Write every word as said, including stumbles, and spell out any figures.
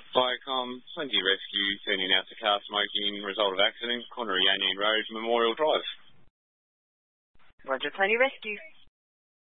Viacom, plenty rescue, turning out to car smoking, result of accident, corner of Yannian Road, Memorial Drive. Roger, plenty rescue.